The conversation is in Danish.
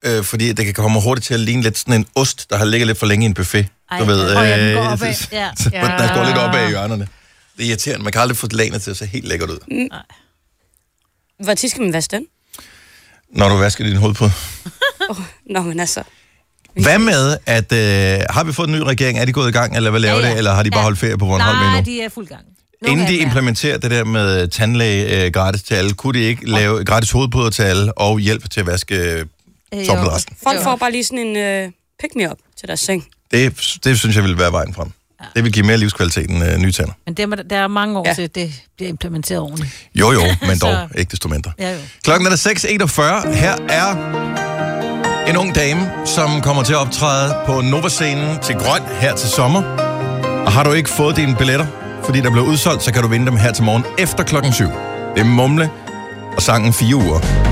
fordi det kan komme hurtigt til at ligne lidt sådan en ost, der har ligget lidt for længe i en buffet. Ej, du ved, den går opad. Ja. Den går lidt opad i hjørnerne. Det er irriterende. Man kan aldrig få lagene til at se helt lækkert ud. Hvor tit skal man vaske den? Når du vasker din hovedpude. Nå, men altså... Hvad med, at har vi fået en ny regering? Er de gået i gang, eller hvad laver det? Eller har de bare holdt ferie på Bornholm endnu? Nej, de er fuld gang. Inden de implementerer det der med tandlæge gratis til alle, kunne de ikke lave gratis hovedpuder til alle og hjælp til at vaske sommelresten? Folk får bare lige sådan en pick-me-up til deres seng. Det synes jeg ville være vejen frem. Ja. Det vil give mere livskvalitet end nye tænder. Men der er mange år til, det bliver implementeret ordentligt. Jo, men dog ikke desto mindre. Ja, jo. Klokken er 6:41. Her er en ung dame, som kommer til at optræde på Nova-scenen til Grøn her til sommer. Og har du ikke fået dine billetter, fordi der blev udsolgt, så kan du vinde dem her til morgen efter klokken 7. Det er Mumle og sangen 4 uger.